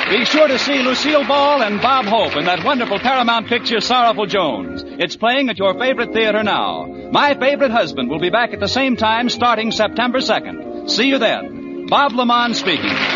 Be sure to see Lucille Ball and Bob Hope in that wonderful Paramount picture, Sorrowful Jones. It's playing at your favorite theater now. My Favorite Husband will be back at the same time starting September 2nd. See you then. Bob Lamont speaking.